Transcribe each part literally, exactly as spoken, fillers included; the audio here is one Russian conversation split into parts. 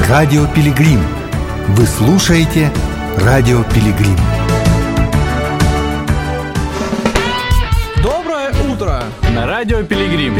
Радио Пилигрим. Вы слушаете Радио Пилигрим. Доброе утро на Радио Пилигрим.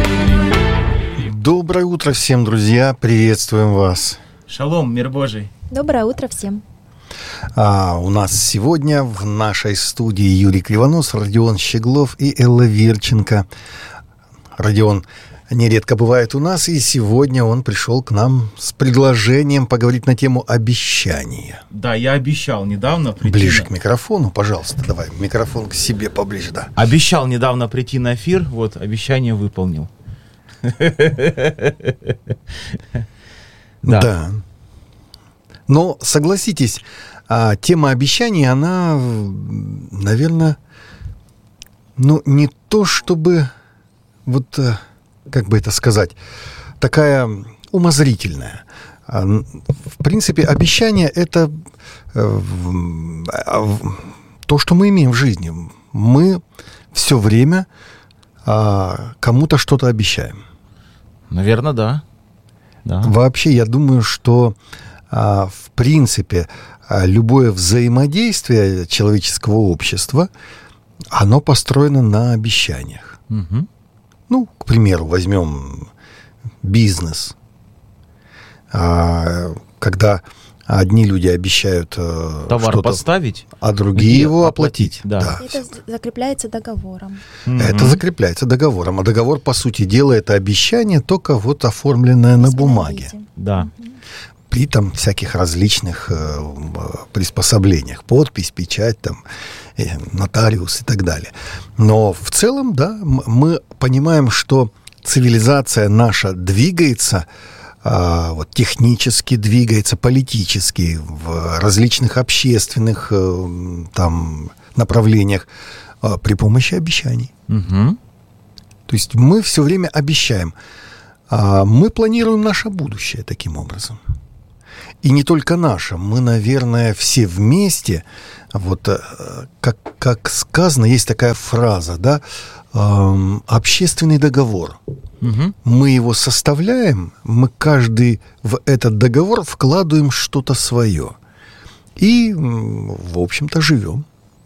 Доброе утро всем, друзья. Приветствуем вас. Шалом, мир Божий. Доброе утро всем. А у нас сегодня в нашей студии Юрий Кривонос, Родион Щеглов и Элла Верченко. Родион нередко бывает у нас, и сегодня он пришел к нам с предложением поговорить на тему обещания. Да, я обещал недавно прийти... Ближе на... к микрофону, пожалуйста, давай, микрофон к себе поближе, да. Обещал недавно прийти на эфир, вот, обещание выполнил. Да. Но, согласитесь, тема обещаний, она, наверное, ну, не то чтобы, вот, как бы это сказать, такая умозрительная. В принципе, обещание – это то, что мы имеем в жизни. Мы все время кому-то что-то обещаем. Наверное, да. да. Вообще, я думаю, что в принципе любое взаимодействие человеческого общества, оно построено на обещаниях. Угу. Ну, к примеру, возьмем бизнес. Когда одни люди обещают товар что-то поставить, а другие его оплатить. Да. Да. Это закрепляется договором. Угу. Это закрепляется договором. А договор, по сути дела, это обещание, только вот оформленное на бумаге. Да. При там всяких различных э, приспособлениях. Подпись, печать, там, э, нотариус и так далее. Но в целом, да, мы понимаем, что цивилизация наша двигается, э, вот, технически двигается, политически, в различных общественных э, там, направлениях э, при помощи обещаний. Угу. То есть мы все время обещаем. А мы планируем наше будущее таким образом. И не только наше. Мы, наверное, все вместе, вот как, как сказано, есть такая фраза, да, эм, общественный договор. Угу. Мы его составляем, мы каждый в этот договор вкладываем что-то свое. И, в общем-то, живем.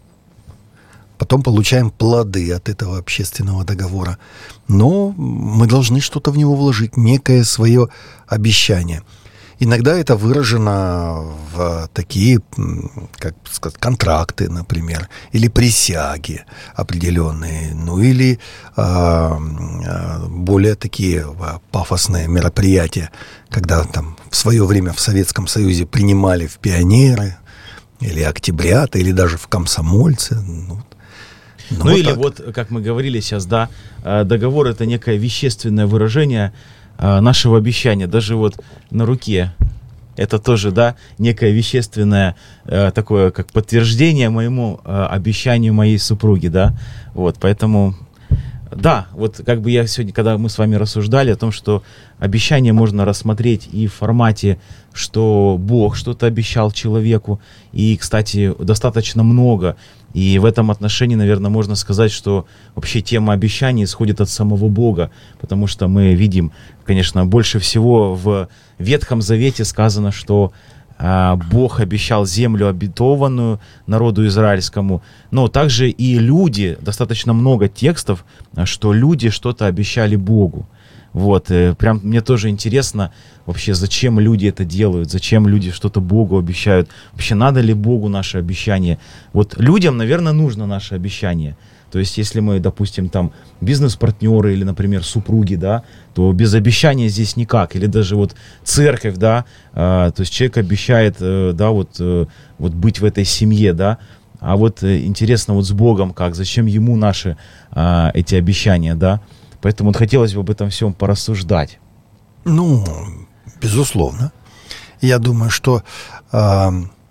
Потом получаем плоды от этого общественного договора. Но мы должны что-то в него вложить, некое свое обещание. Иногда это выражено в такие, как сказать, контракты, например, или присяги определенные, ну или э, более такие пафосные мероприятия, когда там в свое время в Советском Союзе принимали в пионеры, или октябрята, или даже в комсомольцы. Ну, Ну, ну вот или так. вот, как мы говорили сейчас, да, договор — это некое вещественное выражение нашего обещания. Даже вот на руке это тоже, да, некое вещественное такое, как подтверждение моему обещанию моей супруги, да. Вот, поэтому, да, вот как бы я сегодня, когда мы с вами рассуждали о том, что обещание можно рассмотреть и в формате, что Бог что-то обещал человеку, и, кстати, достаточно много. И в этом отношении, наверное, можно сказать, что вообще тема обещаний исходит от самого Бога, потому что мы видим, конечно, больше всего в Ветхом Завете сказано, что э, Бог обещал землю обетованную народу израильскому, но также и люди, достаточно много текстов, что люди что-то обещали Богу. Вот, прям мне тоже интересно вообще, зачем люди это делают, зачем люди что-то Богу обещают, вообще надо ли Богу наше обещание. Вот людям, наверное, нужно наше обещание. То есть, если мы, допустим, там бизнес-партнеры или, например, супруги, да, то без обещания здесь никак. Или даже вот церковь, да, э, то есть человек обещает, э, да, вот, э, вот быть в этой семье, да. А вот э, интересно вот с Богом как, зачем ему наши э, эти обещания, да. Поэтому вот хотелось бы об этом всем порассуждать. Ну, безусловно. Я думаю, что э,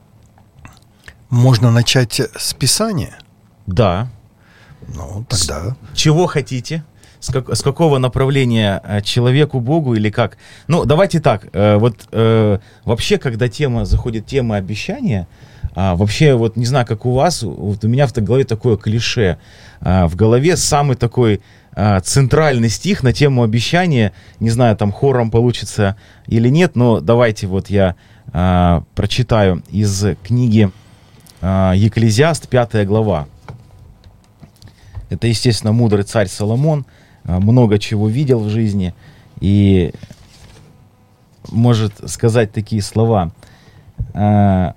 можно начать с Писания. Да. Ну, тогда... С чего хотите? С, как, с какого направления человеку, Богу или как? Ну, давайте так. Э, вот э, вообще, когда тема заходит, тема обещания, А, вообще, вот не знаю, как у вас, вот у меня в голове такое клише. А, в голове самый такой а, центральный стих на тему обещания. Не знаю, там хором получится или нет, но давайте вот я а, прочитаю из книги а, Екклезиаст, пятая глава. Это, естественно, мудрый царь Соломон, а, много чего видел в жизни и может сказать такие слова. А,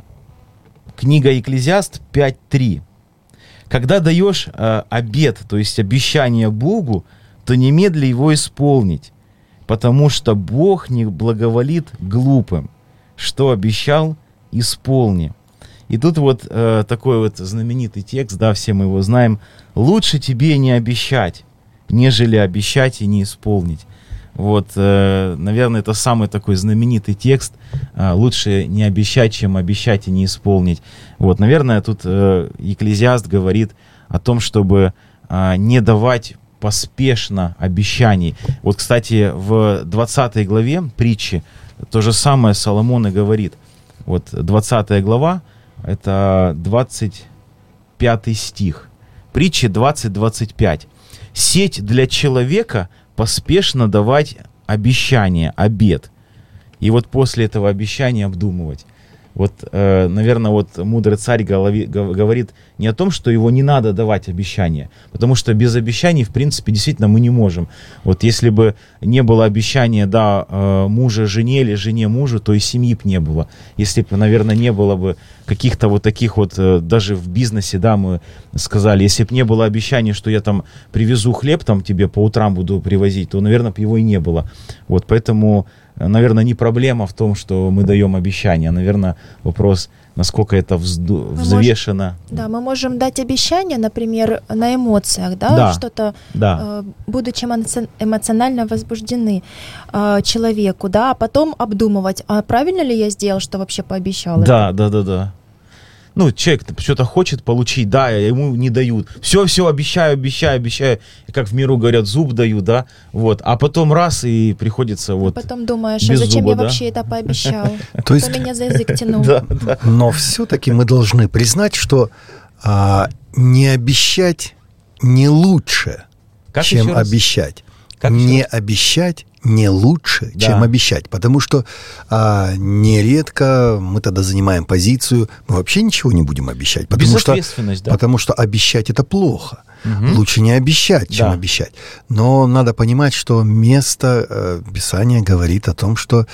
Книга Екклезиаст пять три. Когда даешь э, обет, то есть обещание Богу, то немедли его исполнить, потому что Бог не благоволит глупым. Что обещал, исполни. И тут вот э, такой вот знаменитый текст, да, все мы его знаем. Лучше тебе не обещать, нежели обещать и не исполнить. Вот, э, наверное, это самый такой знаменитый текст. Э, лучше не обещать, чем обещать и не исполнить. Вот, наверное, тут э, Екклезиаст говорит о том, чтобы э, не давать поспешно обещаний. Вот, кстати, в двадцатой главе притчи то же самое Соломон и говорит. Вот двадцатая глава, это двадцать пятый стих. Притчи двадцать двадцать пять. Сеть для человека поспешно давать обещание, обет. И вот после этого обещания обдумывать. Вот, э, наверное, вот мудрый царь голови, говорит не о том, что его не надо давать обещания, потому что без обещаний, в принципе, действительно мы не можем. Вот если бы не было обещания, да, э, мужа жене или жене мужу, то и семьи бы не было. Если бы, наверное, не было бы каких-то вот таких вот, э, даже в бизнесе, да, мы сказали, если бы не было обещания, что я там привезу хлеб, там тебе по утрам буду привозить, то, наверное, бы его и не было. Вот, поэтому... Наверное, не проблема в том, что мы даем обещания. Наверное, вопрос, насколько это взду- взвешено. Можем, да, мы можем дать обещание, например, на эмоциях, да, да что-то, да. Э, будучи эмоционально возбуждены э, человеку, да, а потом обдумывать, а правильно ли я сделал, что вообще пообещал. Да, это? да, да, да. Ну, человек что-то хочет получить, да, ему не дают. Все, все, обещаю, обещаю, обещаю. Как в миру говорят, зуб даю, да, вот. А потом раз, и приходится вот. А потом думаешь, а зачем зуба, я да? вообще это пообещал? То есть... Кто меня за язык тянул? Но все-таки мы должны признать, что а, не обещать не лучше, как чем обещать. Как не обещать не лучше, да. чем обещать. Потому что а, нередко мы тогда занимаем позицию, мы вообще ничего не будем обещать. Потому что, да? потому что обещать это плохо. Угу. Лучше не обещать, чем да. обещать. Но надо понимать, что место э, Писания говорит о том, что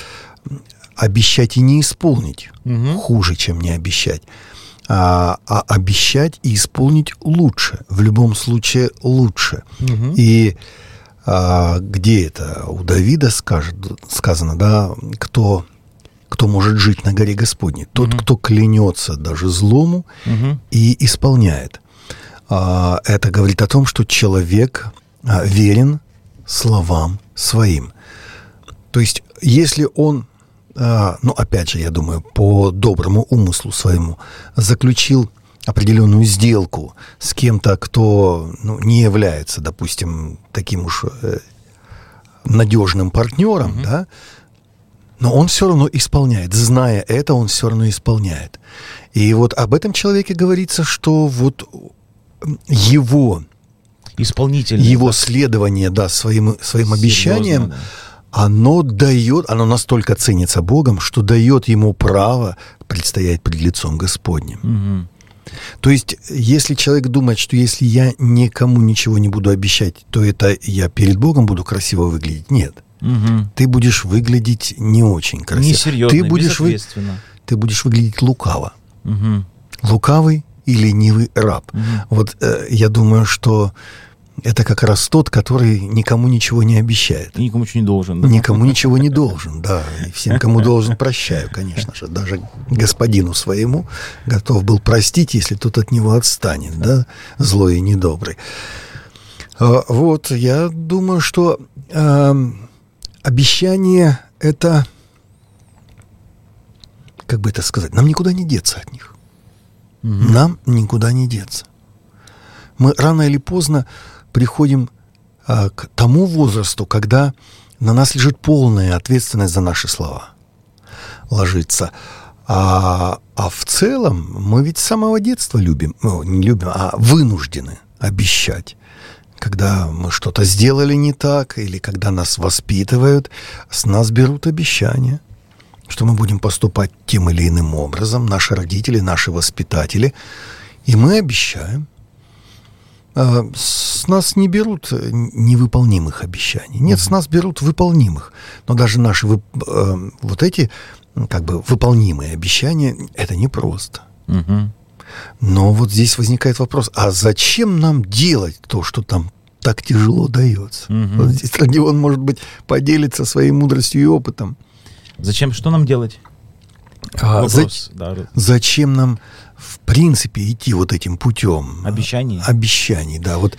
обещать и не исполнить угу. хуже, чем не обещать. А, а обещать и исполнить лучше. В любом случае лучше. Угу. И а, где это? У Давида скажет, сказано, да, кто, кто может жить на горе Господней? Тот, угу. кто клянется даже злому угу. и исполняет. А, это говорит о том, что человек а, верен словам своим. То есть, если он, а, ну, опять же, я думаю, по доброму умыслу своему заключил определенную сделку с кем-то, кто ну, не является, допустим, таким уж э, надежным партнером, mm-hmm. да, но он все равно исполняет. Зная это, он все равно исполняет. И вот об этом человеке говорится, что вот его, его да. следование да, своим, своим обещаниям, да. оно дает, оно настолько ценится Богом, что дает ему право предстоять пред лицом Господним. Mm-hmm. То есть, если человек думает, что если я никому ничего не буду обещать, то это я перед Богом буду красиво выглядеть. Нет. Угу. Ты будешь выглядеть не очень красиво. Несерьезно, ты будешь вы... Ты будешь выглядеть лукаво. Угу. Лукавый и ленивый раб. Угу. Вот э, я думаю, что это как раз тот, который никому ничего не обещает. И никому ничего не должен. Да? Никому ничего не должен, да. И всем, кому должен, прощаю, конечно же. Даже господину своему готов был простить, если тот от него отстанет, да, злой и недобрый. Вот, я думаю, что э, обещание — это, как бы это сказать, нам никуда не деться от них. Угу. Нам никуда не деться. Мы рано или поздно приходим а, к тому возрасту, когда на нас лежит полная ответственность за наши слова. Ложится. А, а в целом мы ведь с самого детства любим, ну, не любим, а вынуждены обещать. Когда мы что-то сделали не так, или когда нас воспитывают, с нас берут обещания, что мы будем поступать тем или иным образом, наши родители, наши воспитатели, и мы обещаем. С нас не берут невыполнимых обещаний. Нет, с нас берут выполнимых. Но даже наши вот эти как бы выполнимые обещания, это непросто. Угу. Но вот здесь возникает вопрос, а зачем нам делать то, что там так тяжело дается? Угу. Вот здесь Родион, может быть, поделится своей мудростью и опытом. Зачем, что нам делать? А, Вопрос, за... да. Зачем нам, в принципе, идти вот этим путем? Обещаний? Обещаний, да. Вот,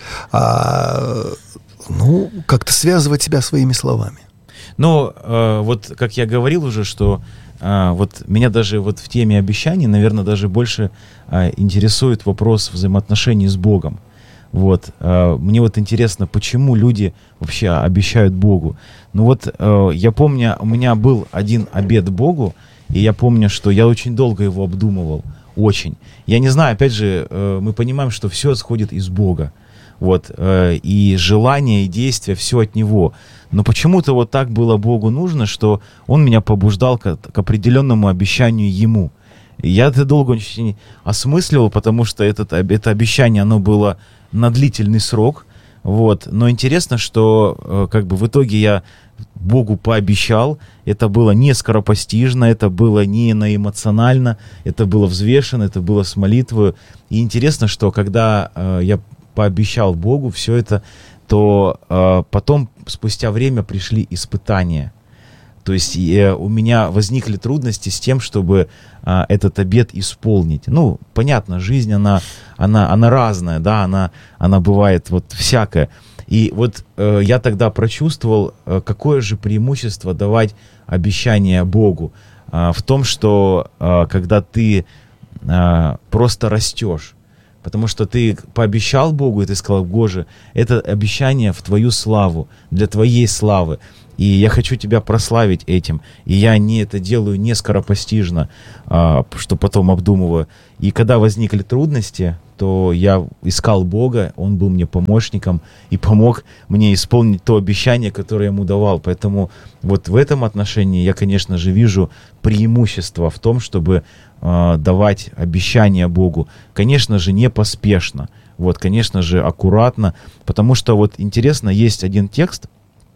а, ну, как-то связывать себя своими словами. Ну, э, вот как я говорил уже, что э, вот меня даже вот в теме обещаний, наверное, даже больше э, интересует вопрос взаимоотношений с Богом. Вот, э, мне вот интересно, почему люди вообще обещают Богу. Ну вот, э, я помню, у меня был один обет Богу, и я помню, что я очень долго его обдумывал, очень. Я не знаю, опять же, э, мы понимаем, что все исходит из Бога. Вот, э, и желание, и действия, все от Него. Но почему-то вот так было Богу нужно, что Он меня побуждал к, к определенному обещанию Ему. И я это долго очень осмысливал, потому что этот, это обещание, оно было на длительный срок. Вот. Но интересно, что э, как бы в итоге я Богу пообещал. Это было не скоропостижно, это было не эмоционально, это было взвешенно, это было с молитвой. И интересно, что когда э, я пообещал Богу все это, то э, потом, спустя время, пришли испытания. То есть э, у меня возникли трудности с тем, чтобы э, этот обет исполнить. Ну, понятно, жизнь, она, она, она разная, да, она, она бывает вот всякая. И вот э, я тогда прочувствовал, э, какое же преимущество давать обещание Богу. Э, в том, что э, когда ты э, просто растешь, потому что ты пообещал Богу, и ты сказал: Боже, это обещание в Твою славу, для Твоей славы. И я хочу Тебя прославить этим. И я не это делаю не скоропостижно, а, что потом обдумываю. И когда возникли трудности, то я искал Бога, Он был мне помощником и помог мне исполнить то обещание, которое я Ему давал. Поэтому вот в этом отношении я, конечно же, вижу преимущество в том, чтобы э, давать обещания Богу. Конечно же, не поспешно, вот, конечно же, аккуратно, потому что вот интересно, есть один текст,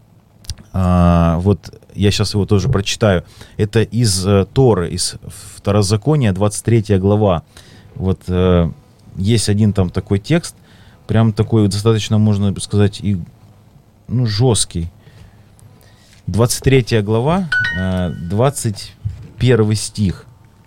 э, вот я сейчас его тоже прочитаю, это из э, Торы, из Второзакония, двадцать третья глава. Вот э, есть один там такой текст, прям такой достаточно, можно сказать, и, ну, жесткий. двадцать третья глава, двадцать первый стих.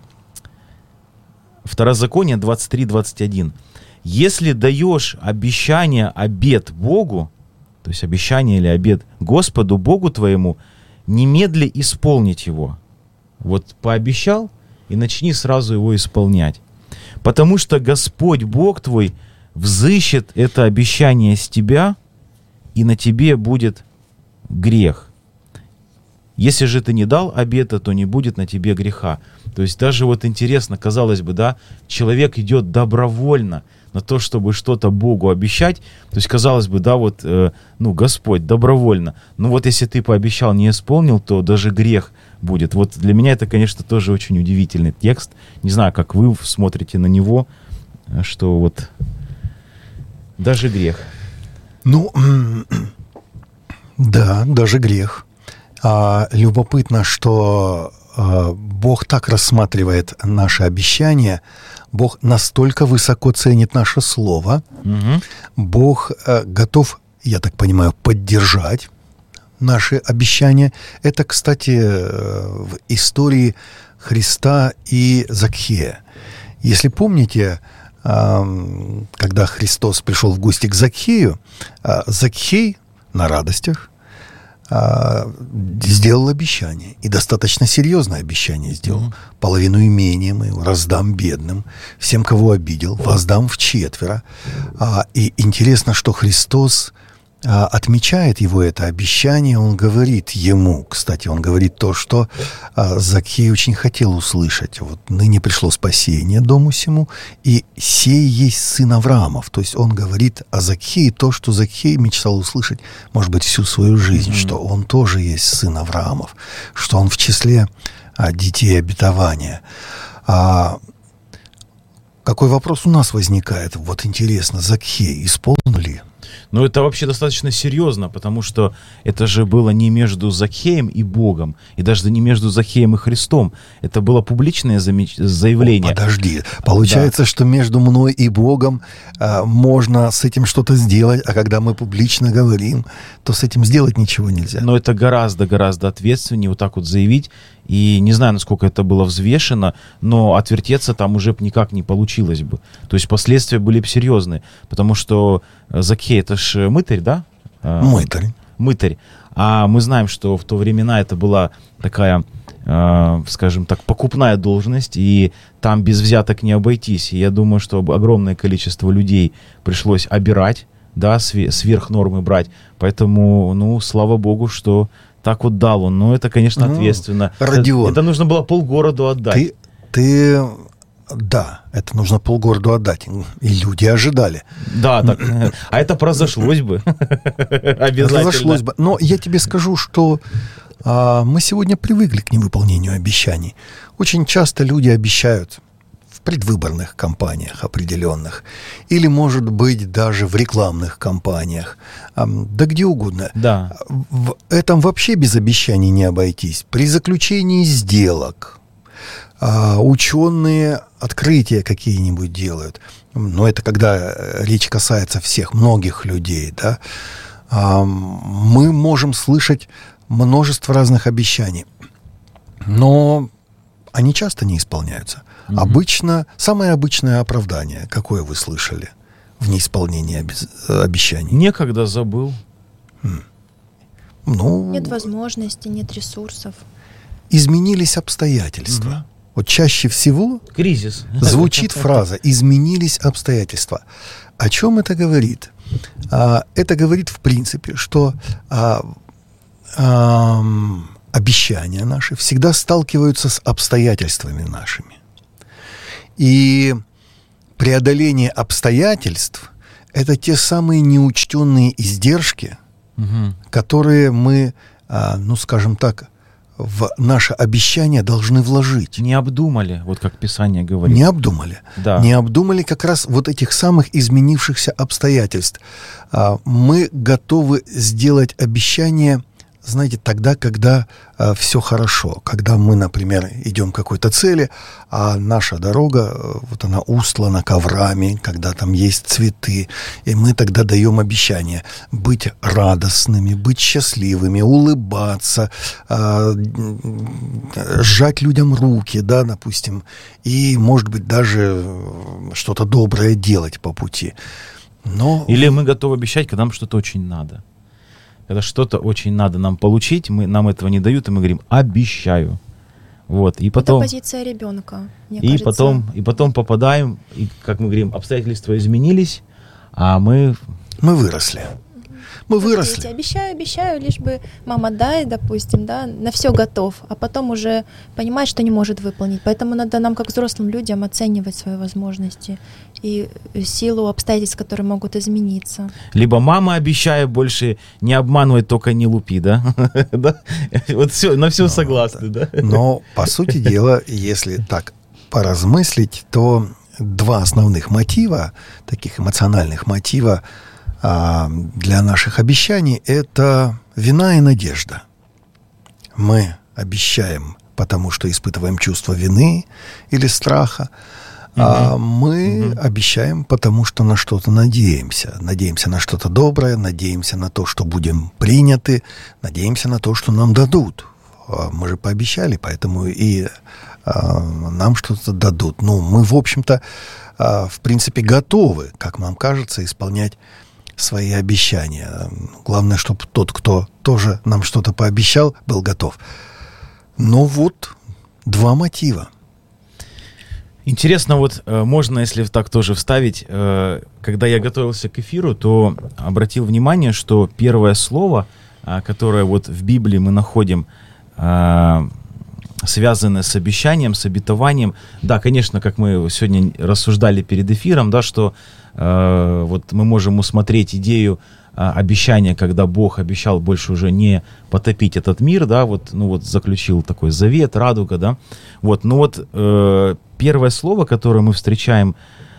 Второзаконие двадцать три двадцать один. Если даешь обещание, обет Богу, то есть обещание или обет Господу Богу твоему, немедли исполнить его. Вот пообещал, и начни сразу его исполнять. Потому что Господь Бог твой взыщет это обещание с тебя, и на тебе будет грех. Если же ты не дал обета, то не будет на тебе греха. То есть даже вот интересно, казалось бы, да, человек идет добровольно на то, чтобы что-то Богу обещать. То есть, казалось бы, да, вот, э, ну, Господь добровольно. Но вот если ты пообещал, не исполнил, то даже грех будет. Вот для меня это, конечно, тоже очень удивительный текст. Не знаю, как вы смотрите на него, что вот даже грех. Ну, да, даже грех. А, любопытно, что а, Бог так рассматривает наши обещания, Бог настолько высоко ценит наше слово, Угу. Бог а, готов, я так понимаю, поддержать наши обещания. Это, кстати, в истории Христа и Закхея. Если помните, а, когда Христос пришел в гости к Закхею, а, Закхей на радостях сделал обещание, и достаточно серьезное обещание сделал. Mm-hmm. Половину имения моего раздам бедным, всем, кого обидел, воздам вчетверо. А, и интересно, что Христос а, отмечает его это обещание, он говорит ему, кстати, он говорит то, что а, Закхей очень хотел услышать. Вот ныне пришло спасение дому сему, и сей есть сын Авраамов. То есть он говорит о Закхее то, что Закхей мечтал услышать, может быть, всю свою жизнь, mm-hmm. что он тоже есть сын Авраамов, что он в числе а, детей обетования. А, какой вопрос у нас возникает? Вот интересно, Закхей исполнил ли? Но это вообще достаточно серьезно, потому что это же было не между Закхеем и Богом, и даже не между Закхеем и Христом. Это было публичное замеч... заявление. О, подожди, получается, да. что между мной и Богом а, можно с этим что-то сделать, а когда мы публично говорим, то с этим сделать ничего нельзя. Но это гораздо-гораздо ответственнее вот так вот заявить. И не знаю, насколько это было взвешено, но отвертеться там уже никак не получилось бы. То есть последствия были бы серьезные, потому что Закхей — это ж мытарь, да? Мытарь. Мытарь. А мы знаем, что в то времена это была такая, скажем так, покупная должность, и там без взяток не обойтись. И я думаю, что огромное количество людей пришлось обирать, да, сверх нормы брать. Поэтому, ну, слава богу, что так вот дал он. Но это, конечно, ответственно. Ну, Родион, это, это нужно было полгороду отдать. Ты, ты, да, это нужно полгороду отдать. И люди ожидали. Да, так. А это произошлось бы. Обязательно. Произошлось бы. Но я тебе скажу, что а, мы сегодня привыкли к невыполнению обещаний. Очень часто люди обещают в предвыборных кампаниях определенных. Или, может быть, даже в рекламных кампаниях. Да где угодно. Да. В этом вообще без обещаний не обойтись. При заключении сделок ученые открытия какие-нибудь делают. Но это когда речь касается всех, многих людей. Да? Мы можем слышать множество разных обещаний. Но они часто не исполняются. Mm-hmm. Обычно, самое обычное оправдание, какое вы слышали в неисполнении обез... обещаний? Некогда забыл. Mm. Ну, нет возможности, нет ресурсов. Изменились обстоятельства. Mm-hmm. Вот чаще всего кризис. Звучит фраза «изменились обстоятельства». О чем это говорит? А, это говорит, в принципе, что а, а, обещания наши всегда сталкиваются с обстоятельствами нашими. И преодоление обстоятельств – это те самые неучтенные издержки, угу. которые мы, ну, скажем так, в наше обещание должны вложить. Не обдумали, вот как Писание говорит. Не обдумали. Да. Не обдумали как раз вот этих самых изменившихся обстоятельств. Мы готовы сделать обещание, знаете, тогда, когда а, все хорошо, когда мы, например, идем к какой-то цели, а наша дорога, вот она устлана коврами, когда там есть цветы, и мы тогда даем обещание быть радостными, быть счастливыми, улыбаться, а, сжать людям руки, да, допустим, и, может быть, даже что-то доброе делать по пути. Но... Или мы готовы обещать, когда нам что-то очень надо. Когда что-то очень надо нам получить, мы, нам этого не дают, и мы говорим «обещаю». Вот, и потом, это позиция ребенка, мне и кажется. Потом, и потом попадаем, и, как мы говорим, обстоятельства изменились, а мы... Мы выросли. Мы Вот выросли. Дети, обещаю, обещаю, лишь бы мама дай, допустим, да, на все готов, а потом уже понимает, что не может выполнить. Поэтому надо нам, как взрослым людям, оценивать свои возможности и силу обстоятельств, которые могут измениться. Либо мама, обещаю, больше не обманывать, только не лупи, да? Вот все, на все согласны, да? Но, по сути дела, если так поразмыслить, то два основных мотива, таких эмоциональных мотива, для наших обещаний — это вина и надежда. Мы обещаем, потому что испытываем чувство вины или страха, угу. а мы угу. обещаем, потому что на что-то надеемся. Надеемся на что-то доброе, надеемся на то, что будем приняты, надеемся на то, что нам дадут. Мы же пообещали, поэтому и а, нам что-то дадут. Ну, мы, в общем-то, а, в принципе, готовы, как нам кажется, исполнять свои обещания. Главное, чтобы тот, кто тоже нам что-то пообещал, был готов. Но вот два мотива. Интересно, вот э, можно, если так тоже вставить, э, когда я готовился к эфиру, то обратил внимание, что первое слово, э, которое вот в Библии мы находим, э, связанное с обещанием, с обетованием, да, конечно, как мы сегодня рассуждали перед эфиром, да, что э, вот мы можем усмотреть идею э, обещания, когда Бог обещал больше уже не потопить этот мир, да, вот, ну вот заключил такой завет, радуга, да, вот, ну вот э, первое слово, которое мы встречаем,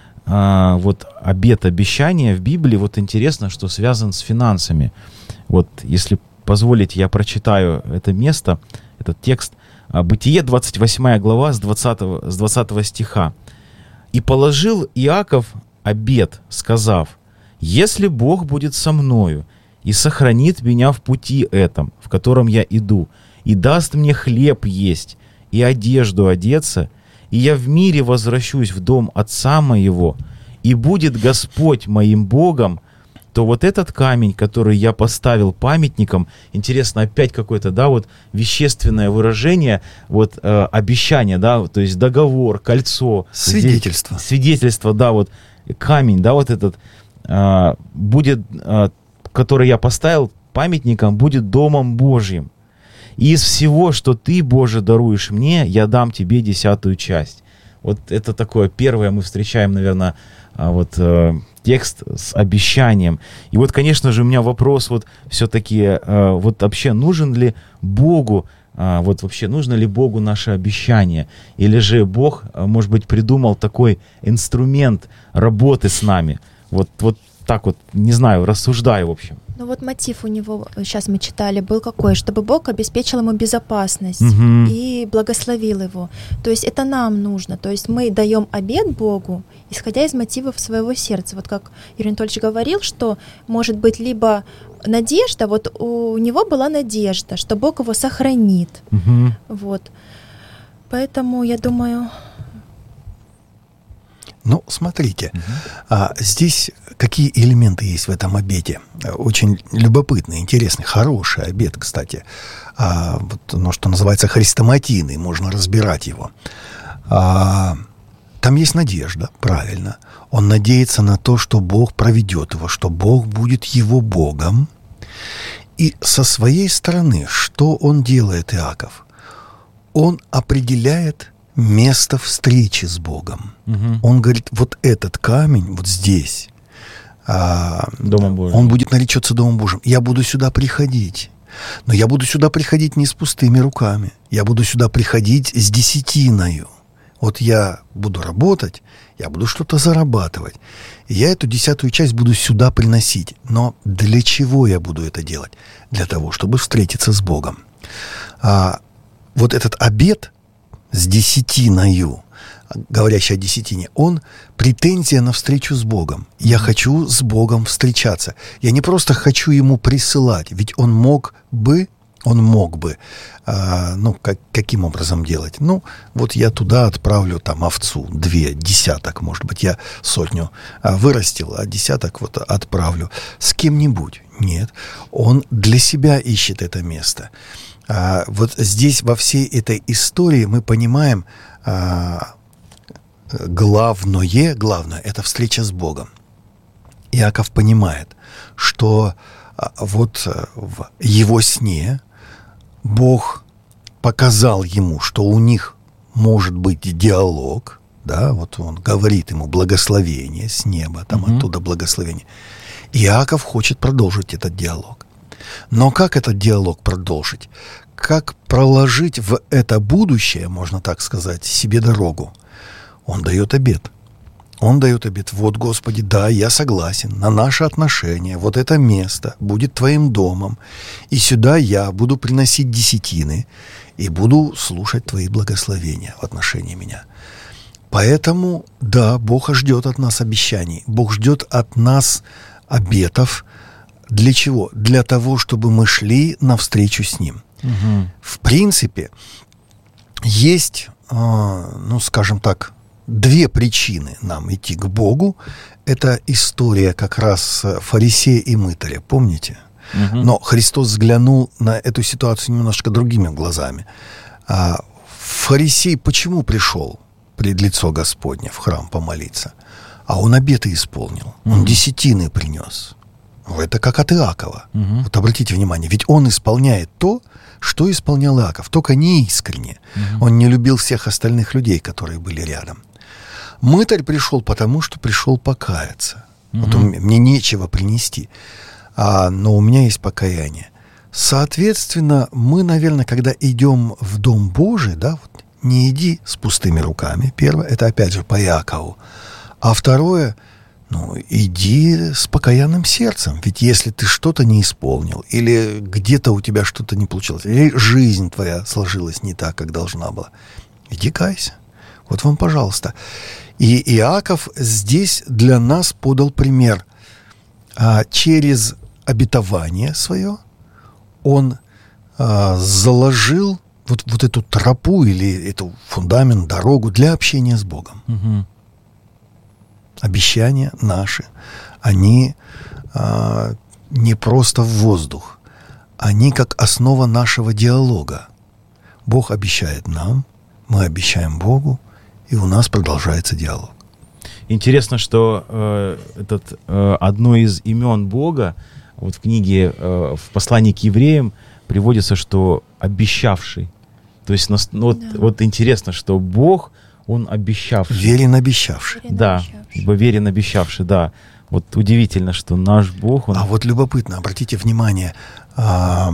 э, вот обет, обещания в Библии, вот интересно, что связан с финансами. Вот если позволите, я прочитаю это место, этот текст. Бытие, двадцать восьмая глава, с двадцатого, с двадцатого стиха. «И положил Иаков обет, сказав: если Бог будет со мною и сохранит меня в пути этом, в котором я иду, и даст мне хлеб есть и одежду одеться, и я в мире возвращусь в дом отца моего, и будет Господь моим Богом, то вот этот камень, который я поставил памятником, интересно, опять какое-то, да, вот вещественное выражение, вот э, обещание, да, то есть договор, кольцо. Свидетельство. Здесь, свидетельство, да, вот камень, да, вот этот, э, будет, э, который я поставил памятником, будет домом Божьим. И из всего, что ты, Боже, даруешь мне, я дам тебе десятую часть. Вот это такое первое мы встречаем, наверное, вот э, текст с обещанием. И вот, конечно же, у меня вопрос вот все-таки, э, вот вообще нужен ли Богу, э, вот вообще нужно ли Богу наше обещание? Или же Бог, э, может быть, придумал такой инструмент работы с нами? Вот, вот так вот, не знаю, рассуждаю, в общем. Ну вот мотив у него, сейчас мы читали, был какой, чтобы Бог обеспечил ему безопасность Угу. и благословил его. То есть это нам нужно. То есть мы даем обет Богу, исходя из мотивов своего сердца. Вот как Юрий Анатольевич говорил, что может быть либо надежда, вот у него была надежда, что Бог его сохранит. Угу. Вот. Поэтому я думаю... Ну, смотрите, Угу. а, здесь какие элементы есть в этом обете? Очень любопытный, интересный, хороший обет, кстати. А, вот, ну, что называется хрестоматийный, можно разбирать его. А, там есть надежда, правильно. Он надеется на то, что Бог проведет его, что Бог будет его Богом. И со своей стороны, что он делает, Иаков? Он определяет место встречи с Богом. Угу. Он говорит, вот этот камень, вот здесь, а, Домом Божьим. он будет наречется Домом Божьим. Я буду сюда приходить. Но я буду сюда приходить не с пустыми руками. Я буду сюда приходить с десятиною. Вот я буду работать, я буду что-то зарабатывать. И я эту десятую часть буду сюда приносить. Но для чего я буду это делать? Для того, чтобы встретиться с Богом. А, вот этот обет с десятиною, говорящий о десятине, он претензия на встречу с Богом. Я хочу с Богом встречаться. Я не просто хочу Ему присылать, ведь Он мог бы, Он мог бы, а, ну, как, каким образом делать? Ну, вот я туда отправлю там овцу, две, десяток, может быть, я сотню а, вырастил, а десяток вот отправлю с кем-нибудь. Нет, Он для себя ищет это место. А, вот здесь во всей этой истории мы понимаем а, главное, главное – это встреча с Богом. Иаков понимает, что а, вот в его сне Бог показал ему, что у них может быть диалог, да, вот он говорит ему благословение с неба, там Mm-hmm. оттуда благословение. Иаков хочет продолжить этот диалог. Но как этот диалог продолжить? Как проложить в это будущее, можно так сказать, себе дорогу? Он дает обет. Он дает обет. Вот, Господи, да, я согласен на наши отношения. Вот это место будет Твоим домом. И сюда я буду приносить десятины и буду слушать Твои благословения в отношении меня. Поэтому, да, Бог ждет от нас обещаний. Бог ждет от нас обетов. Для чего? Для того, чтобы мы шли навстречу с Ним. Угу. В принципе, есть, э, ну, скажем так, две причины нам идти к Богу. Это история как раз фарисея и мытаря, помните? Угу. Но Христос взглянул на эту ситуацию немножко другими глазами. А фарисей почему пришел? пред лицо Господне в храм помолиться. А он обеты исполнил. Он угу. десятины принес. Это как от Иакова. Угу. Вот обратите внимание, ведь он исполняет то, что исполнял Иаков, только не искренне. Угу. Он не любил всех остальных людей, которые были рядом. Мытарь пришел потому, что пришел покаяться. Угу. Вот он, мне нечего принести, а, но у меня есть покаяние. Соответственно, мы, наверное, когда идем в Дом Божий, да, вот, не иди с пустыми руками. Первое, это опять же по Иакову. А второе, ну, иди с покаянным сердцем. Ведь если ты что-то не исполнил, или где-то у тебя что-то не получилось, или жизнь твоя сложилась не так, как должна была, иди кайся. Вот вам, пожалуйста. И Иаков здесь для нас подал пример. А через обетование свое он а, заложил вот, вот эту тропу или эту фундамент, дорогу для общения с Богом. Угу. Обещания наши, они а, не просто в воздух, они как основа нашего диалога. Бог обещает нам, мы обещаем Богу, и у нас продолжается диалог. Интересно, что э, этот, э, одно из имен Бога, вот в книге, э, в послании к евреям приводится, что обещавший. То есть, ну, вот, да. вот интересно, что Бог, Он обещавший. Верен обещавший. Верен да, обещавший. Верен обещавший, да. Вот удивительно, что наш Бог, Он... А вот любопытно, обратите внимание, э,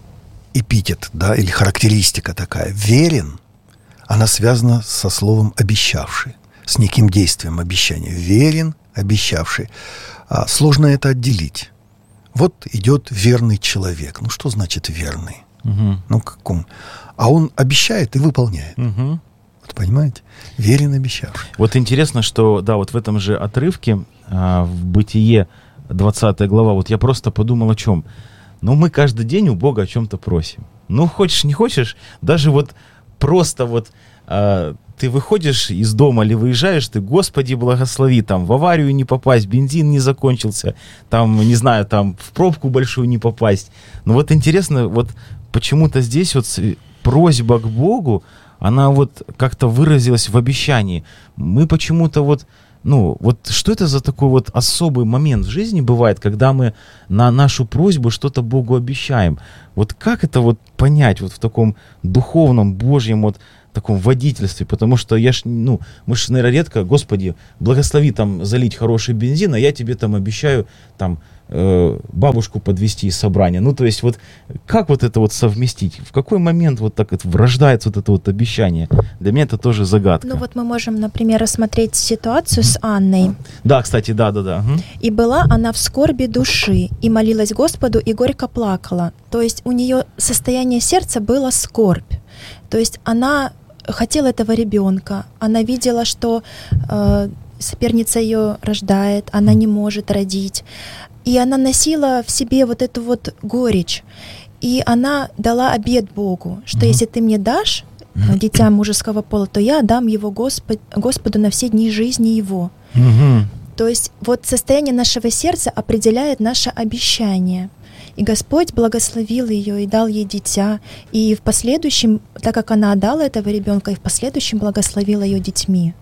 эпитет, да, или характеристика такая. Верен, она связана со словом «обещавший», с неким действием обещания. Верен, обещавший. А, сложно это отделить. Вот идет верный человек. Ну, что значит верный? Угу. Ну, каком? А он обещает и выполняет. Угу. Вот понимаете? Верен, обещавший. Вот интересно, что, да, вот в этом же отрывке, а, в Бытие, двадцатая глава, вот я просто подумал о чем. Ну, мы каждый день у Бога о чем-то просим. Ну, хочешь, не хочешь, даже вот просто вот а, ты выходишь из дома или выезжаешь, ты, Господи, благослови, там, в аварию не попасть, бензин не закончился, там, не знаю, там, в пробку большую не попасть. Но вот интересно, вот почему-то здесь вот просьба к Богу, она вот как-то выразилась в обещании. Мы почему-то вот, ну, вот что это за такой вот особый момент в жизни бывает, когда мы на нашу просьбу что-то Богу обещаем? Вот как это вот понять вот в таком духовном, Божьем вот таком водительстве? Потому что я ж, ну, мы ж, наверное, редко, Господи, благослови там залить хороший бензин, а я тебе там обещаю там э, бабушку подвести из собрания. Ну, то есть вот как вот это вот совместить? В какой момент вот так это рождается вот это вот обещание? Для меня это тоже загадка. Ну вот мы можем, например, рассмотреть ситуацию с Анной. Да, кстати, да-да-да. Угу. «И была она в скорби души, и молилась Господу, и горько плакала». То есть у нее состояние сердца было скорбь. То есть она хотела этого ребенка, она видела, что э, соперница ее рождает, она не может родить, и она носила в себе вот эту вот горечь, и она дала обет Богу, что mm-hmm. если ты мне дашь э, дитя мужеского пола, то я дам его Господ, Господу на все дни жизни его. Mm-hmm. То есть вот состояние нашего сердца определяет наше обещание. И Господь благословил ее и дал ей дитя. И в последующем, так как она отдала этого ребенка, и в последующем благословила ее детьми.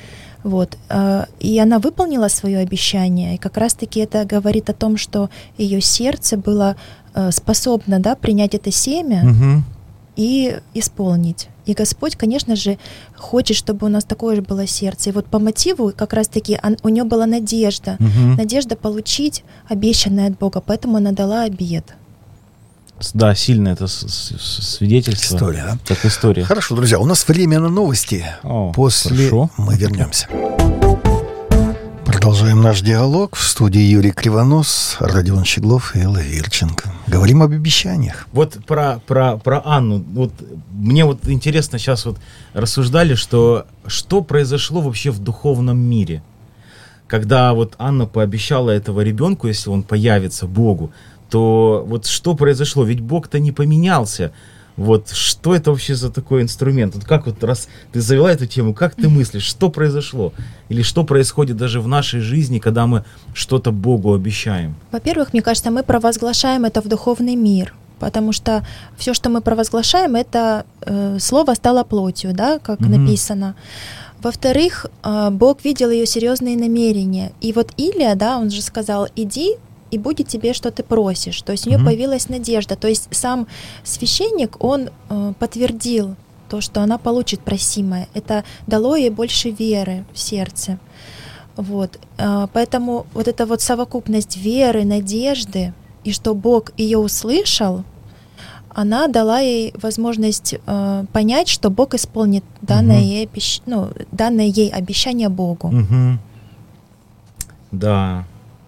Вот. И она выполнила свое обещание. И как раз-таки это говорит о том, что ее сердце было способно, да, принять это семя угу. и исполнить. И Господь, конечно же, хочет, чтобы у нас такое же было сердце. И вот по мотиву как раз-таки он, у нее была надежда. Угу. Надежда получить обещанное от Бога. Поэтому она дала обет. Да, сильное это свидетельство. История, да? Так история. Хорошо, друзья, у нас время на новости. О, После хорошо. Мы вернемся. Продолжаем наш диалог. В студии Юрий Кривонос, Родион Щеглов и Элла Вирченко. Говорим об обещаниях. Вот про, про, про Анну. Вот мне вот интересно, сейчас вот рассуждали, что что произошло вообще в духовном мире, когда вот Анна пообещала этого ребенку, если он появится Богу, то вот что произошло? Ведь Бог-то не поменялся. Вот что это вообще за такой инструмент? Вот как вот, раз ты завела эту тему, как ты мыслишь, что произошло? Или что происходит даже в нашей жизни, когда мы что-то Богу обещаем? Во-первых, мне кажется, мы провозглашаем это в духовный мир, потому что все, что мы провозглашаем, это э, слово стало плотью, да, как mm-hmm. написано. Во-вторых, Бог видел ее серьезные намерения. И вот Илия, да, он же сказал: иди, и будет тебе, что ты просишь. То есть у нее mm-hmm. появилась надежда. То есть сам священник, он подтвердил то, что она получит просимое. Это дало ей больше веры в сердце. Вот. Поэтому вот эта вот совокупность веры, надежды, и что Бог ее услышал, она дала ей возможность э, понять, что Бог исполнит данное, угу. ей, обещ... ну, данное ей обещание Богу. Угу. Да,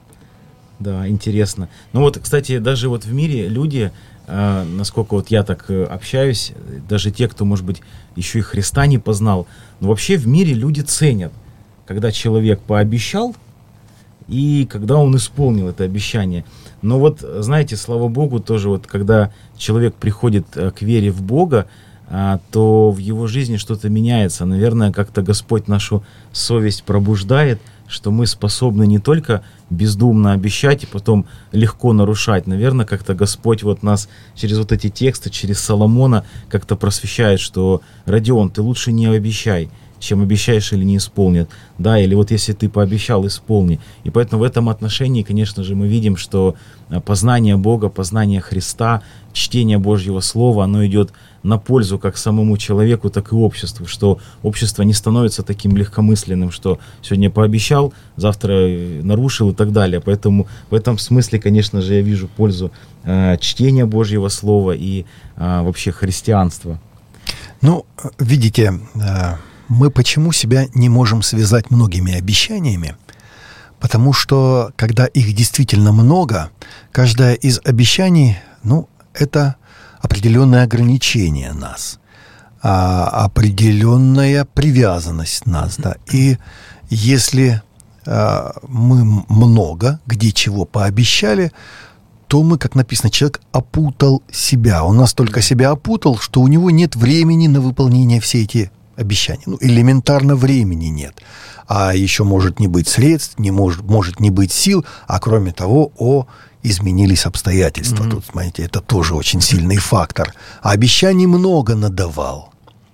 да, интересно. Ну вот, кстати, даже вот в мире люди, э, насколько вот я так э, общаюсь, даже те, кто, может быть, еще и Христа не познал, но вообще в мире люди ценят, когда человек пообещал, и когда он исполнил это обещание. Но вот, знаете, слава Богу, тоже вот, когда человек приходит к вере в Бога, то в его жизни что-то меняется. Наверное, как-то Господь нашу совесть пробуждает, что мы способны не только бездумно обещать и потом легко нарушать. Наверное, как-то Господь вот нас через вот эти тексты, через Соломона как-то просвещает, что: Родион, ты лучше не обещай, чем обещаешь или не исполнят, да, или вот если ты пообещал, исполни. И поэтому в этом отношении, конечно же, мы видим, что познание Бога, познание Христа, чтение Божьего Слова, оно идет на пользу как самому человеку, так и обществу, что общество не становится таким легкомысленным, что сегодня пообещал, завтра нарушил и так далее. Поэтому в этом смысле, конечно же, я вижу пользу э, чтения Божьего Слова и э, вообще христианства. Ну, видите, э... мы почему себя не можем связать многими обещаниями? Потому что, когда их действительно много, каждое из обещаний, ну, это определенное ограничение нас, а, определенная привязанность нас, да. И если а, мы много где чего пообещали, то мы, как написано, человек опутал себя. Он настолько себя опутал, что у него нет времени на выполнение всей эти обещаний. Ну, элементарно времени нет. А еще может не быть средств, не может, может не быть сил, а кроме того, о, изменились обстоятельства. Mm-hmm. Тут, смотрите, это тоже очень сильный фактор. А обещаний много надавал.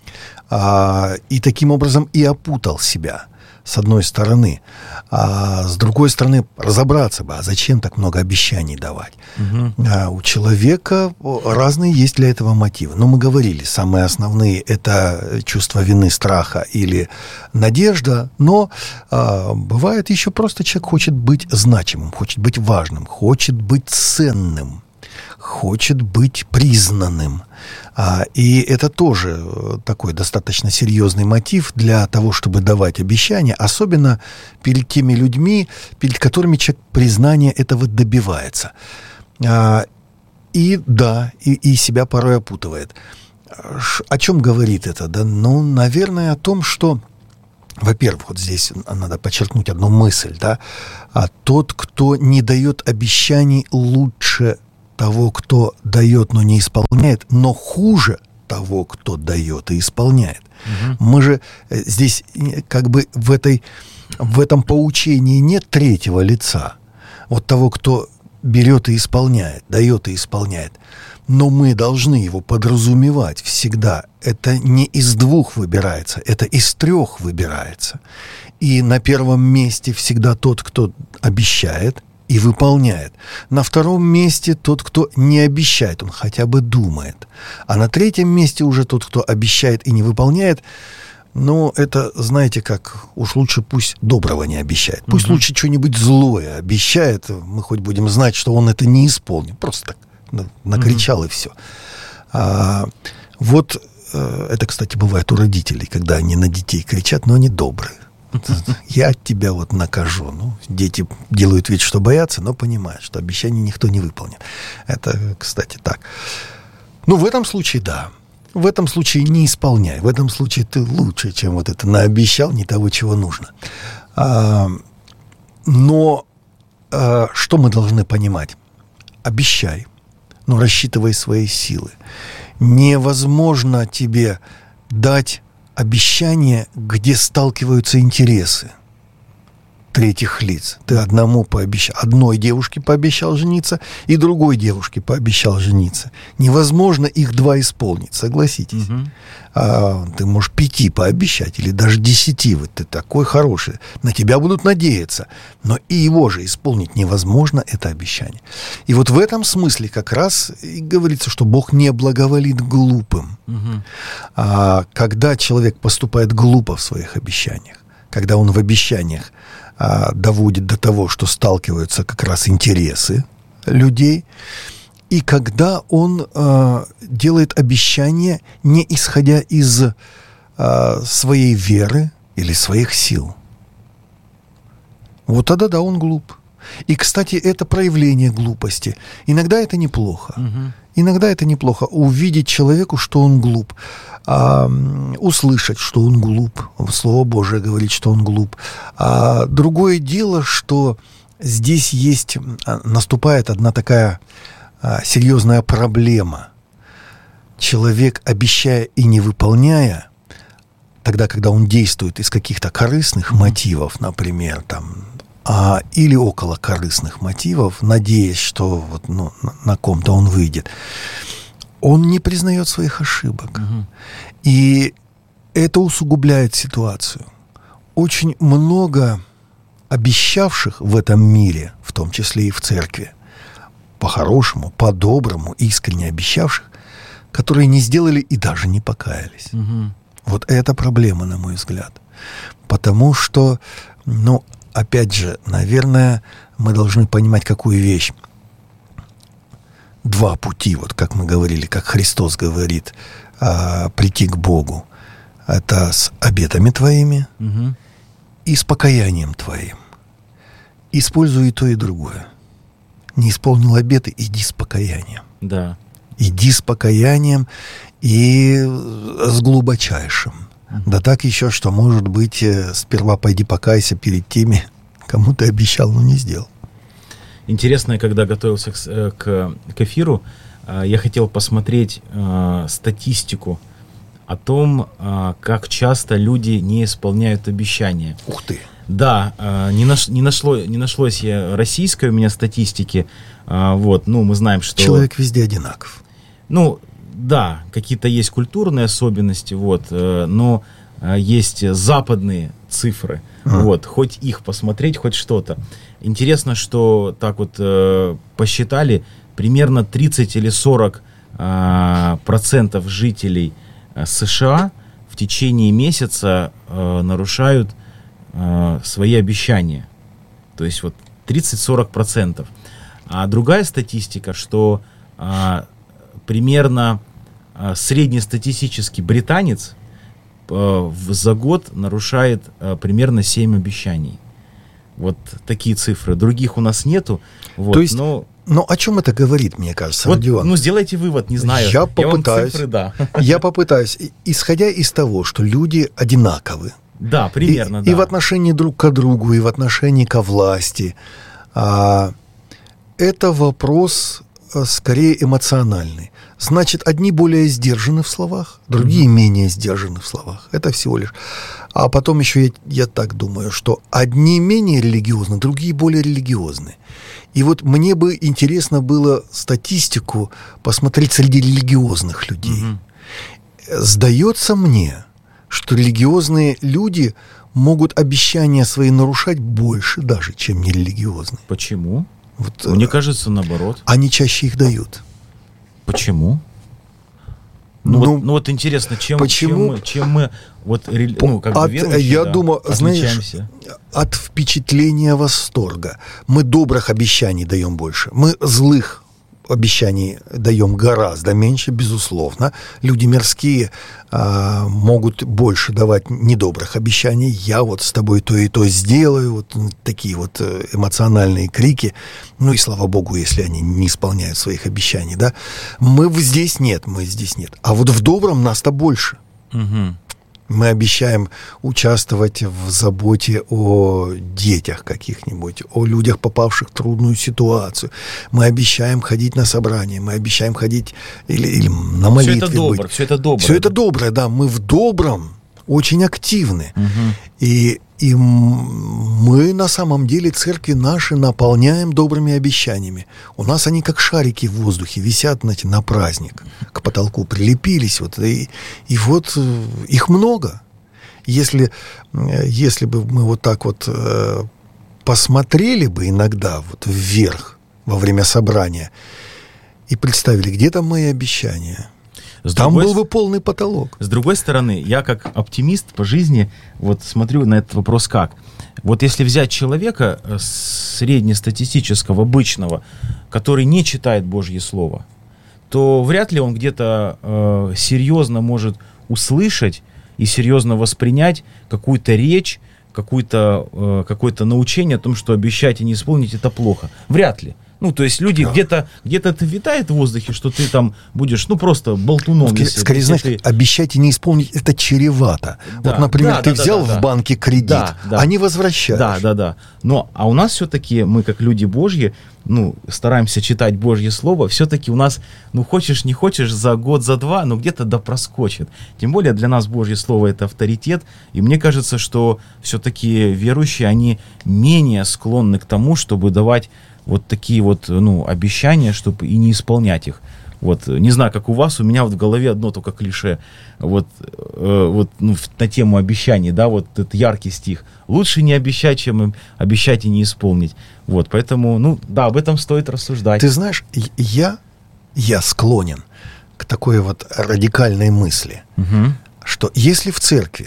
А, и таким образом и опутал себя, с одной стороны. А с другой стороны, разобраться бы, а зачем так много обещаний давать? Угу. А у человека разные есть для этого мотивы. Но мы говорили, самые основные – это чувство вины, страха или надежда. Но а, бывает еще просто человек хочет быть значимым, хочет быть важным, хочет быть ценным, хочет быть признанным. А, и это тоже такой достаточно серьезный мотив для того, чтобы давать обещания, особенно перед теми людьми, перед которыми человек признания этого добивается. А, и да, и, и себя порой опутывает. О чем говорит это? Да? Ну, наверное, о том, что, во-первых, вот здесь надо подчеркнуть одну мысль, да? А тот, кто не дает обещаний, лучше того, кто дает, но не исполняет, но хуже того, кто дает и исполняет. Угу. Мы же здесь как бы в, этой, в этом поучении нет третьего лица. Вот того, кто берет и исполняет, дает и исполняет. Но мы должны его подразумевать всегда. Это не из двух выбирается, это из трех выбирается. И на первом месте всегда тот, кто обещает и выполняет. На втором месте тот, кто не обещает, он хотя бы думает. А на третьем месте уже тот, кто обещает и не выполняет. Но это, знаете, как, уж лучше пусть доброго не обещает. Пусть угу. лучше что-нибудь злое обещает. Мы хоть будем знать, что он это не исполнит. Просто так накричал угу. и все. А, вот это, кстати, бывает у родителей, когда они на детей кричат, но они добрые. Я тебя вот накажу. Ну, дети делают вид, что боятся, но понимают, что обещание никто не выполнит. Это, кстати, так. Ну, в этом случае, да. В этом случае не исполняй. В этом случае ты лучше, чем вот это наобещал не того, чего нужно. А, но а, что мы должны понимать? Обещай, но рассчитывай свои силы. Невозможно тебе дать обещание, где сталкиваются интересы. третьих лиц. Ты одному пообещал, одной девушке пообещал жениться, и другой девушке пообещал жениться. Невозможно их два исполнить, согласитесь. Угу. А, ты можешь пяти пообещать, или даже десяти. Вот ты такой хороший, на тебя будут надеяться. Но и его же исполнить невозможно, это обещание. И вот в этом смысле как раз и говорится, что Бог не благоволит глупым. Угу. А, когда человек поступает глупо в своих обещаниях, когда он в обещаниях а, доводит до того, что сталкиваются как раз интересы людей, и когда он а, делает обещания, не исходя из а, своей веры или своих сил. Вот тогда да, он глуп. И, кстати, это проявление глупости. Иногда это неплохо. Угу. Иногда это неплохо. Увидеть человеку, что он глуп. А, услышать, что он глуп. Слово Божие говорит, что он глуп. А другое дело, что здесь есть, наступает одна такая а, серьезная проблема. Человек, обещая и не выполняя, тогда, когда он действует из каких-то корыстных мотивов, например, там, а, или около корыстных мотивов, надеясь, что вот, ну, на, на ком-то он выйдет, он не признает своих ошибок. Угу. И это усугубляет ситуацию. Очень много обещавших в этом мире, в том числе и в церкви, по-хорошему, по-доброму, искренне обещавших, которые не сделали и даже не покаялись. Угу. Вот это проблема, на мой взгляд. Потому что, ну, опять же, наверное, мы должны понимать, какую вещь. Два пути, вот как мы говорили, как Христос говорит, а, прийти к Богу. Это с обетами твоими угу. и с покаянием твоим. Используй и то, и другое. Не исполнил обеты, иди с покаянием. Да. Иди с покаянием и с глубочайшим. Uh-huh. Да так еще, что, может быть, сперва пойди покайся перед теми, кому ты обещал, но не сделал. Интересно, когда готовился к, к, к эфиру, я хотел посмотреть э, статистику о том, э, как часто люди не исполняют обещания. Ух ты! Да, э, не, наш, не, нашло, не нашлось я российской у меня статистики. Э, вот, ну, мы знаем, что... Человек везде одинаков. Ну, да, какие-то есть культурные особенности, вот, э, но э, есть западные цифры. А. Вот, хоть их посмотреть, хоть что-то. Интересно, что так вот э, посчитали, примерно тридцать или сорок э, процентов жителей э, США в течение месяца э, нарушают э, свои обещания. То есть вот тридцать-сорок процентов. А другая статистика, что э, примерно э, среднестатистический британец э, за год нарушает э, примерно семь обещаний. Вот такие цифры. Других у нас нету. Вот, то есть, но... но о чем это говорит, мне кажется, вот, Родион? Ну, сделайте вывод, не знаю. Я попытаюсь. Я, цифры, да. я попытаюсь, исходя из того, что люди одинаковы. Да, примерно, и, да. И в отношении друг к другу, и в отношении ко власти. А, это вопрос скорее эмоциональный. Значит, одни более сдержаны в словах, другие mm-hmm. менее сдержаны в словах. Это всего лишь. А потом еще я, я так думаю, что одни менее религиозны, другие более религиозны. И вот мне бы интересно было статистику посмотреть среди религиозных людей. Mm-hmm. Сдается мне, что религиозные люди могут обещания свои нарушать больше даже, чем нерелигиозные. Почему? Вот, мне кажется, наоборот. Они чаще их дают. Почему? Ну, ну, вот, ну вот интересно, чем, почему? чем мы, чем мы вот, ну, как от, бы верующие, я да, думаю, знаешь, от впечатления восторга. Мы добрых обещаний даем больше. Мы злых обещаний даем гораздо меньше, безусловно. Люди мирские а, могут больше давать недобрых обещаний. Я вот с тобой то и то сделаю. Вот такие вот эмоциональные крики. Ну и слава богу, если они не исполняют своих обещаний, да. Мы здесь нет, мы здесь нет. А вот в добром нас-то больше. Угу. Мы обещаем участвовать в заботе о детях каких-нибудь, о людях, попавших в трудную ситуацию. Мы обещаем ходить на собрания, мы обещаем ходить или, или на молитве. Все это добро, быть. все это доброе. Все это доброе, да. Мы в добром очень активны. Угу. И И мы на самом деле церкви наши наполняем добрыми обещаниями. У нас они как шарики в воздухе висят, знаете, на праздник. К потолку прилепились. Вот, и, и вот их много. Если, если бы мы вот так вот э, посмотрели бы иногда вот вверх во время собрания и представили, где там мои обещания, С там другой, был бы полный потолок. С другой стороны, я как оптимист по жизни вот смотрю на этот вопрос как. Вот если взять человека среднестатистического, обычного, который не читает Божье Слово, то вряд ли он где-то э, серьезно может услышать и серьезно воспринять какую-то речь, какую-то, э, какое-то научение о том, что обещать и не исполнить это плохо. Вряд ли. Ну, то есть люди, да. где-то, где-то это витает в воздухе, что ты там будешь, ну, просто болтуном. Скорее, если, скорее если знаешь, ты... обещать и не исполнить, это чревато. Да, вот, например, да, ты да, взял да, да, в банке кредит, да, да. а не возвращаешь. Да, да, да. Но, а у нас все-таки, мы как люди Божьи, ну, стараемся читать Божье Слово, все-таки у нас, ну, хочешь, не хочешь, за год, за два, ну, где-то да проскочит. Тем более для нас Божье Слово — это авторитет, и мне кажется, что все-таки верующие, они менее склонны к тому, чтобы давать вот такие вот, ну, обещания, чтобы и не исполнять их. Вот, не знаю, как у вас, у меня вот в голове одно только клише, вот, э, вот ну, на тему обещаний, да, вот этот яркий стих. Лучше не обещать, чем обещать и не исполнить. Вот, поэтому, ну, да, об этом стоит рассуждать. Ты знаешь, я, я склонен к такой вот радикальной мысли, угу. что если в церкви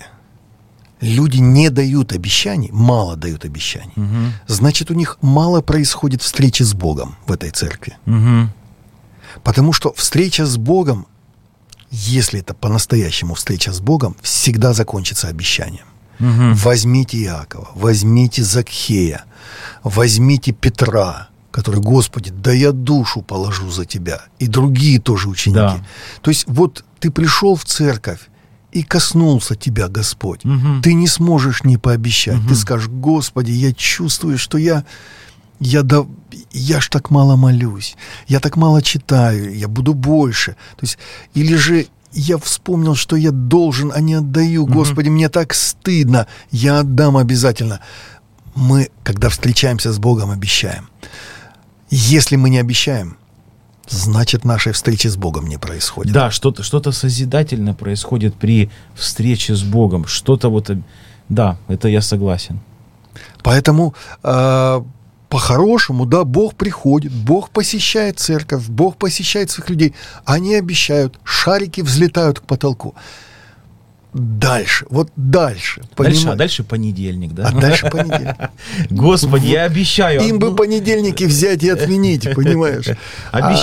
люди не дают обещаний, мало дают обещаний, угу. значит, у них мало происходит встречи с Богом в этой церкви. Угу. Потому что встреча с Богом, если это по-настоящему встреча с Богом, всегда закончится обещанием. Угу. Возьмите Иакова, возьмите Закхея, возьмите Петра, который, Господи, да я душу положу за тебя, и другие тоже ученики. Да. То есть вот ты пришел в церковь, и коснулся тебя Господь. Угу. Ты не сможешь не пообещать. Угу. Ты скажешь: Господи, я чувствую, что я, я, да, я ж так мало молюсь, я так мало читаю, я буду больше. То есть, или же я вспомнил, что я должен, а не отдаю. Угу. Господи, мне так стыдно, я отдам обязательно. Мы, когда встречаемся с Богом, обещаем. Если мы не обещаем, значит, нашей встречи с Богом не происходит. Да, что-то, что-то созидательное происходит при встрече с Богом. Что-то вот... Да, это я согласен. Поэтому э, по-хорошему, да, Бог приходит, Бог посещает церковь, Бог посещает своих людей. Они обещают, шарики взлетают к потолку. Дальше, вот дальше. Дальше, а дальше понедельник, да? А дальше понедельник. Господи, я обещаю. Им бы понедельники взять и отменить, понимаешь?